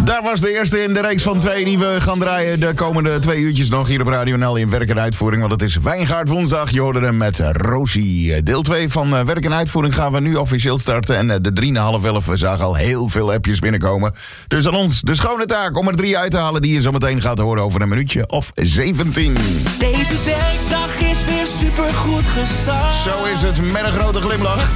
Daar was de eerste in de reeks van 2 die we gaan draaien de komende 2 uurtjes nog hier op Radio NL in werk en uitvoering. Want het is Wijngaard woensdag. Je hoorde hem met Rosie. Deel 2 van werk en uitvoering gaan we nu officieel starten. En de 3,5 we zagen al heel veel appjes binnenkomen. Dus aan ons de schone taak om er 3 uit te halen die je zo meteen gaat horen over een minuutje of 17. Deze werkdag is weer supergoed gestart. Zo is het, met een grote glimlach.